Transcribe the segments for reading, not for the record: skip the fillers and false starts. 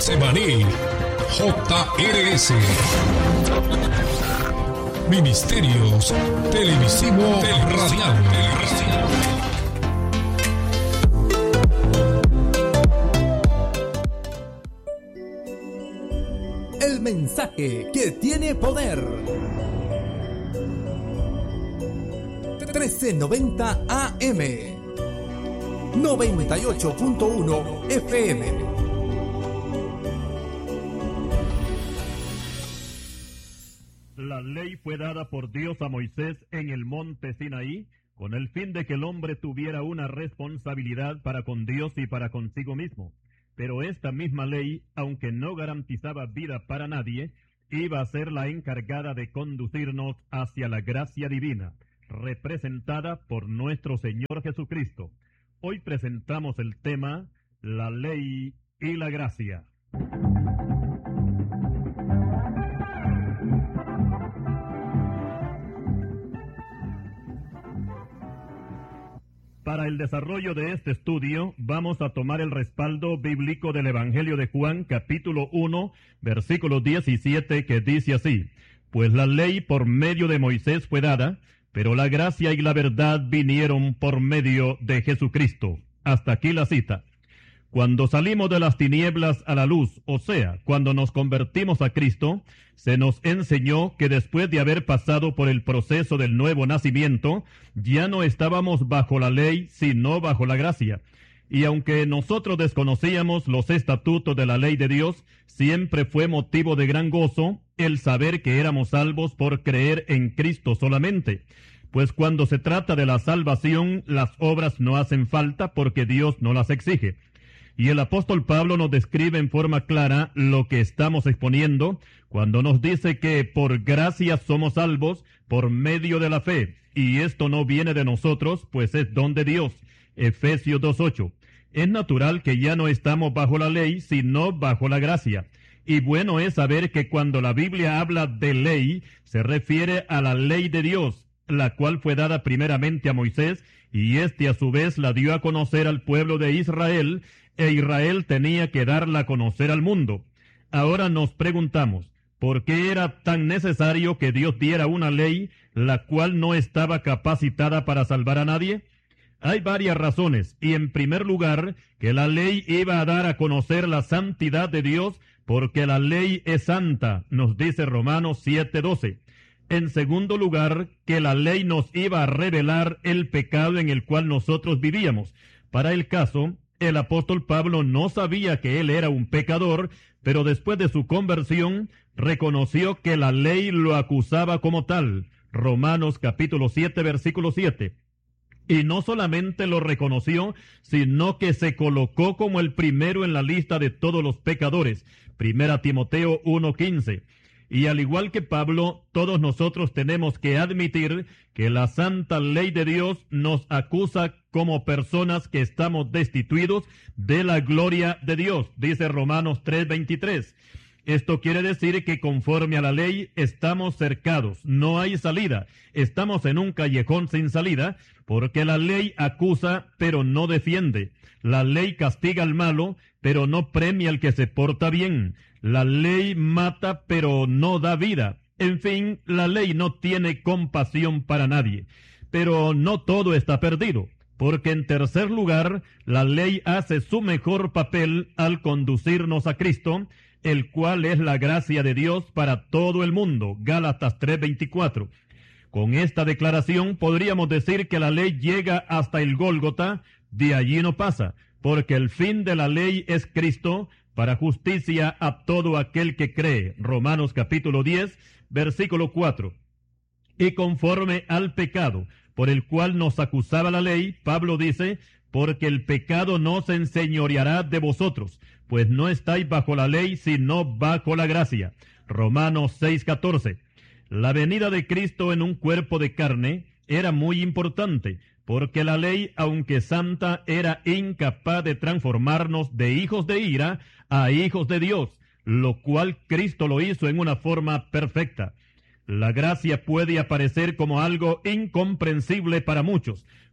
Getsemaní, JRS. Ministerios Televisivo Radial. El mensaje que tiene poder. 1390 AM, 98.1 FM. La ley fue dada por Dios a Moisés en el monte Sinaí, con el fin de que el hombre tuviera una responsabilidad para con Dios y para consigo mismo. Pero esta misma ley, aunque no garantizaba vida para nadie, iba a ser la encargada de conducirnos hacia la gracia divina, representada por nuestro Señor Jesucristo. Hoy presentamos el tema, la ley y la gracia. Para el desarrollo de este estudio, vamos a tomar el respaldo bíblico del Evangelio de Juan, capítulo 1, versículo 17, que dice así: Pues la ley por medio de Moisés fue dada, pero la gracia y la verdad vinieron por medio de Jesucristo. Hasta aquí la cita. Cuando salimos de las tinieblas a la luz, o sea, cuando nos convertimos a Cristo, se nos enseñó que después de haber pasado por el proceso del nuevo nacimiento, ya no estábamos bajo la ley, sino bajo la gracia. Y aunque nosotros desconocíamos los estatutos de la ley de Dios, siempre fue motivo de gran gozo el saber que éramos salvos por creer en Cristo solamente. Pues cuando se trata de la salvación, las obras no hacen falta porque Dios no las exige. Y el apóstol Pablo nos describe en forma clara lo que estamos exponiendo cuando nos dice que por gracia somos salvos por medio de la fe, y esto no viene de nosotros, pues es don de Dios. Efesios 2:8. Es natural que ya no estamos bajo la ley, sino bajo la gracia. Y bueno es saber que cuando la Biblia habla de ley, se refiere a la ley de Dios, la cual fue dada primeramente a Moisés, y éste a su vez la dio a conocer al pueblo de Israel, e Israel tenía que darla a conocer al mundo. Ahora nos preguntamos, ¿por qué era tan necesario que Dios diera una ley la cual no estaba capacitada para salvar a nadie? Hay varias razones, y en primer lugar, que la ley iba a dar a conocer la santidad de Dios, porque la ley es santa, nos dice Romanos 7:12. En segundo lugar, que la ley nos iba a revelar el pecado en el cual nosotros vivíamos. Para el caso, el apóstol Pablo no sabía que él era un pecador, pero después de su conversión, reconoció que la ley lo acusaba como tal. Romanos capítulo 7, versículo 7. Y no solamente lo reconoció, sino que se colocó como el primero en la lista de todos los pecadores. Primera Timoteo 1:15. Y al igual que Pablo, todos nosotros tenemos que admitir que la santa ley de Dios nos acusa como personas que estamos destituidos de la gloria de Dios, dice Romanos 3:23. Esto quiere decir que conforme a la ley estamos cercados, no hay salida, estamos en un callejón sin salida, porque la ley acusa pero no defiende. La ley castiga al malo, pero no premia al que se porta bien. La ley mata, pero no da vida. En fin, la ley no tiene compasión para nadie. Pero no todo está perdido, porque en tercer lugar, la ley hace su mejor papel al conducirnos a Cristo, el cual es la gracia de Dios para todo el mundo. Gálatas 3:24. Con esta declaración podríamos decir que la ley llega hasta el Gólgota, de allí no pasa, porque el fin de la ley es Cristo, para justicia a todo aquel que cree. Romanos capítulo 10, versículo 4. Y conforme al pecado, por el cual nos acusaba la ley, Pablo dice, porque el pecado no se enseñoreará de vosotros, pues no estáis bajo la ley, sino bajo la gracia. Romanos 6:14. La venida de Cristo en un cuerpo de carne era muy importante, porque la ley, aunque santa, era incapaz de transformarnos de hijos de ira a hijos de Dios, lo cual Cristo lo hizo en una forma perfecta. La gracia puede aparecer como algo incomprensible para muchos,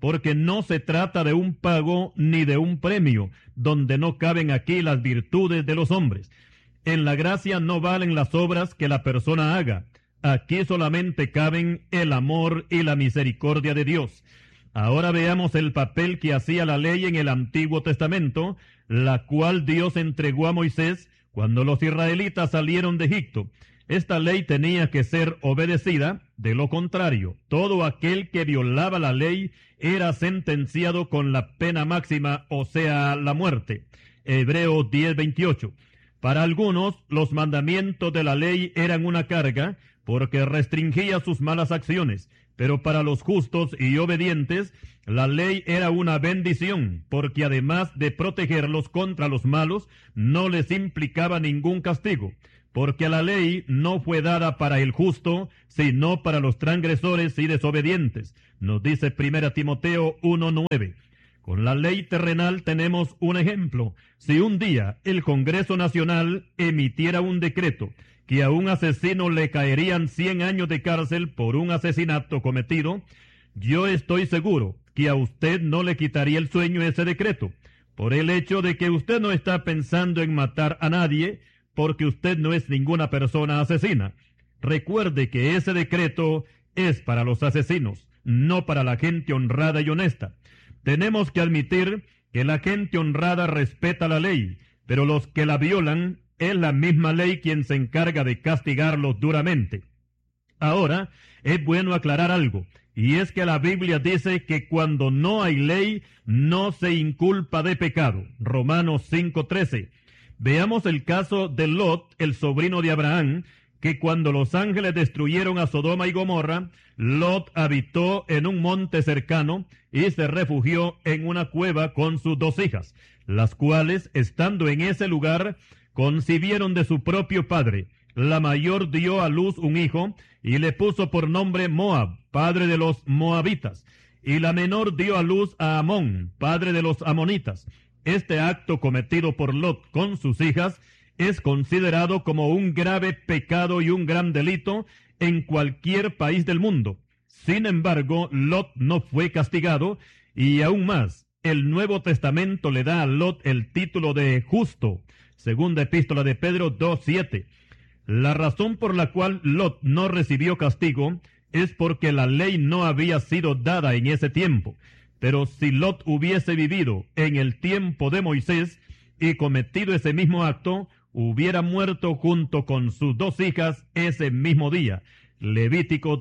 porque no se trata de un pago ni de un premio, donde no caben aquí las virtudes de los hombres. En la gracia no valen las obras que la persona haga. Aquí solamente caben el amor y la misericordia de Dios. Ahora veamos el papel que hacía la ley en el Antiguo Testamento, la cual Dios entregó a Moisés cuando los israelitas salieron de Egipto. Esta ley tenía que ser obedecida, de lo contrario, todo aquel que violaba la ley era sentenciado con la pena máxima, o sea, la muerte. Hebreos 10:28. Para algunos, los mandamientos de la ley eran una carga, porque restringía sus malas acciones, pero para los justos y obedientes, la ley era una bendición, porque además de protegerlos contra los malos, no les implicaba ningún castigo, porque la ley no fue dada para el justo, sino para los transgresores y desobedientes. Nos dice 1 Timoteo 1:9. Con la ley terrenal tenemos un ejemplo. Si un día el Congreso Nacional emitiera un decreto que a un asesino le caerían 100 años de cárcel por un asesinato cometido, yo estoy seguro que a usted no le quitaría el sueño ese decreto, por el hecho de que usted no está pensando en matar a nadie, porque usted no es ninguna persona asesina. Recuerde que ese decreto es para los asesinos, no para la gente honrada y honesta. Tenemos que admitir que la gente honrada respeta la ley, pero los que la violan es la misma ley quien se encarga de castigarlos duramente. Ahora, es bueno aclarar algo, y es que la Biblia dice que cuando no hay ley, no se inculpa de pecado. Romanos 5:13. Veamos el caso de Lot, el sobrino de Abraham, que cuando los ángeles destruyeron a Sodoma y Gomorra, Lot habitó en un monte cercano y se refugió en una cueva con sus 2 hijas, las cuales, estando en ese lugar, concibieron de su propio padre. La mayor dio a luz un hijo y le puso por nombre Moab, padre de los moabitas, y la menor dio a luz a Amón, padre de los amonitas. Este acto cometido por Lot con sus hijas es considerado como un grave pecado y un gran delito en cualquier país del mundo. Sin embargo, Lot no fue castigado, y aún más, el Nuevo Testamento le da a Lot el título de justo. Segunda epístola de Pedro 2:7. La razón por la cual Lot no recibió castigo es porque la ley no había sido dada en ese tiempo. Pero si Lot hubiese vivido en el tiempo de Moisés y cometido ese mismo acto, hubiera muerto junto con sus 2 hijas ese mismo día. Levítico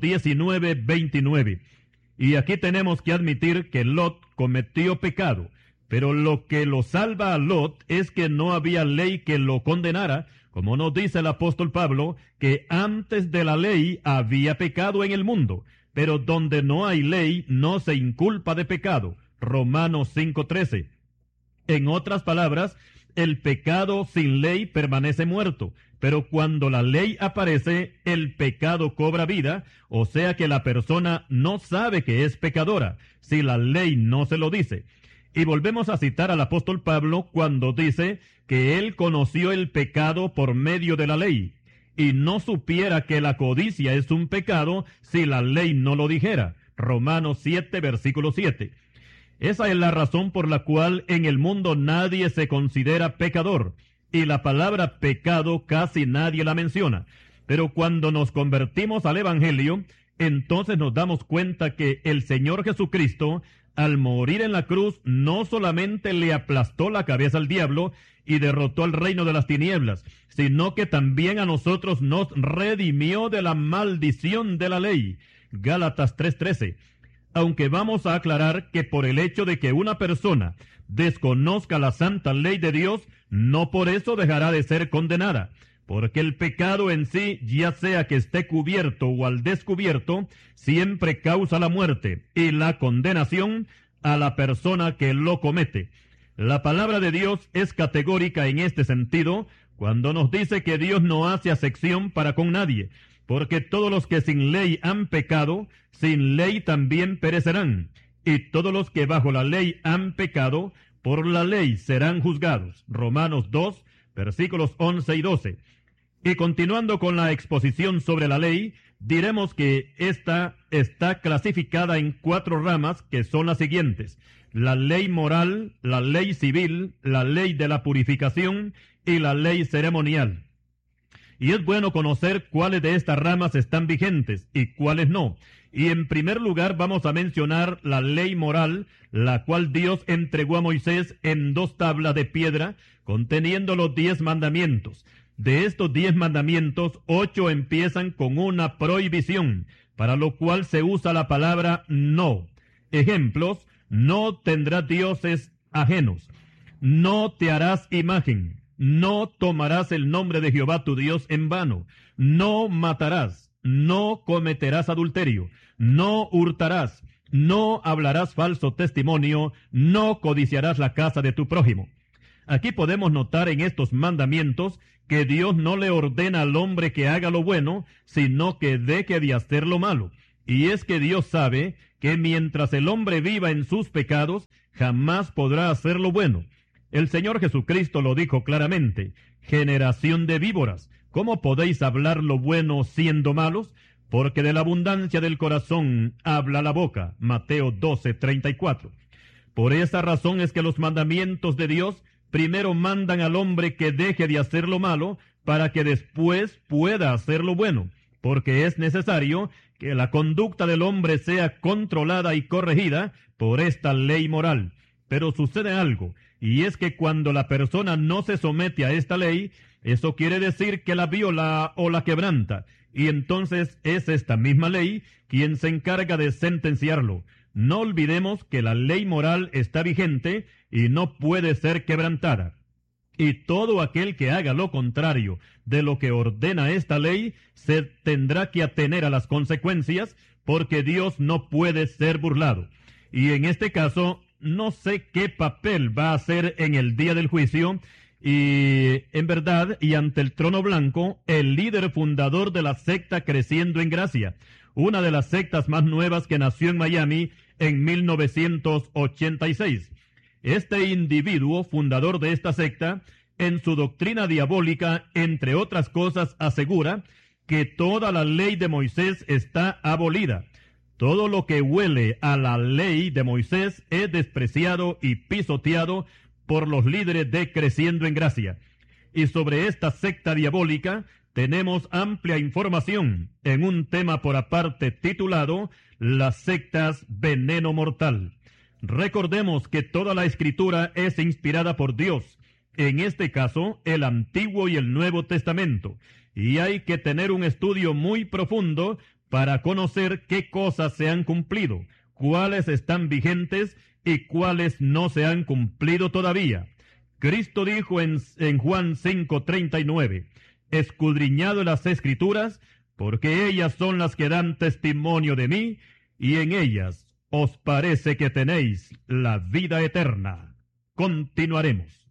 19:29. Y aquí tenemos que admitir que Lot cometió pecado, pero lo que lo salva a Lot es que no había ley que lo condenara, como nos dice el apóstol Pablo, que antes de la ley había pecado en el mundo, pero donde no hay ley no se inculpa de pecado. Romanos 5:13. En otras palabras, el pecado sin ley permanece muerto, pero cuando la ley aparece, el pecado cobra vida, o sea que la persona no sabe que es pecadora, si la ley no se lo dice. Y volvemos a citar al apóstol Pablo cuando dice que él conoció el pecado por medio de la ley, y no supiera que la codicia es un pecado si la ley no lo dijera. Romanos 7, versículo 7. Esa es la razón por la cual en el mundo nadie se considera pecador, y la palabra pecado casi nadie la menciona. Pero cuando nos convertimos al Evangelio, entonces nos damos cuenta que el Señor Jesucristo, al morir en la cruz, no solamente le aplastó la cabeza al diablo y derrotó al reino de las tinieblas, sino que también a nosotros nos redimió de la maldición de la ley. Gálatas 3:13. Aunque vamos a aclarar que por el hecho de que una persona desconozca la santa ley de Dios, no por eso dejará de ser condenada, porque el pecado en sí, ya sea que esté cubierto o al descubierto, siempre causa la muerte y la condenación a la persona que lo comete. La palabra de Dios es categórica en este sentido, cuando nos dice que Dios no hace acepción para con nadie, porque todos los que sin ley han pecado, sin ley también perecerán, y todos los que bajo la ley han pecado, por la ley serán juzgados. Romanos 2, versículos 11 y 12. Y continuando con la exposición sobre la ley, Diremos que esta está clasificada en 4 ramas, que son las siguientes: la ley moral, la ley civil, la ley de la purificación y la ley ceremonial. Y es bueno conocer cuáles de estas ramas están vigentes y cuáles no. Y en primer lugar vamos a mencionar la ley moral, la cual Dios entregó a Moisés en 2 tablas de piedra, conteniendo los 10 mandamientos. De estos 10 mandamientos, 8 empiezan con una prohibición, para lo cual se usa la palabra no. Ejemplos: no tendrás dioses ajenos, no te harás imagen, no tomarás el nombre de Jehová tu Dios en vano, no matarás, no cometerás adulterio, no hurtarás, no hablarás falso testimonio, no codiciarás la casa de tu prójimo. Aquí podemos notar en estos mandamientos que Dios no le ordena al hombre que haga lo bueno, sino que deje de hacer lo malo. Y es que Dios sabe que mientras el hombre viva en sus pecados, jamás podrá hacer lo bueno. El Señor Jesucristo lo dijo claramente: generación de víboras, ¿cómo podéis hablar lo bueno siendo malos? Porque de la abundancia del corazón habla la boca. Mateo 12:34. Por esa razón es que los mandamientos de Dios primero mandan al hombre que deje de hacer lo malo, para que después pueda hacer lo bueno, porque es necesario que la conducta del hombre sea controlada y corregida por esta ley moral. Pero sucede algo, y es que cuando la persona no se somete a esta ley, eso quiere decir que la viola o la quebranta, y entonces es esta misma ley quien se encarga de sentenciarlo. No olvidemos que la ley moral está vigente y no puede ser quebrantada. Y todo aquel que haga lo contrario de lo que ordena esta ley se tendrá que atener a las consecuencias, porque Dios no puede ser burlado. Y en este caso, no sé qué papel va a hacer en el día del juicio, y en verdad, y ante el trono blanco, el líder fundador de la secta Creciendo en Gracia, una de las sectas más nuevas que nació en Miami en 1986. Este individuo, fundador de esta secta, en su doctrina diabólica, entre otras cosas, asegura que toda la ley de Moisés está abolida. Todo lo que huele a la ley de Moisés es despreciado y pisoteado por los líderes de Creciendo en Gracia. Y sobre esta secta diabólica tenemos amplia información en un tema por aparte titulado Las sectas veneno mortal. Recordemos que toda la Escritura es inspirada por Dios, en este caso el Antiguo y el Nuevo Testamento, y hay que tener un estudio muy profundo para conocer qué cosas se han cumplido, cuáles están vigentes y cuáles no se han cumplido todavía. Cristo dijo en Juan 5:39, escudriñad las Escrituras, porque ellas son las que dan testimonio de mí, y en ellas os parece que tenéis la vida eterna. Continuaremos.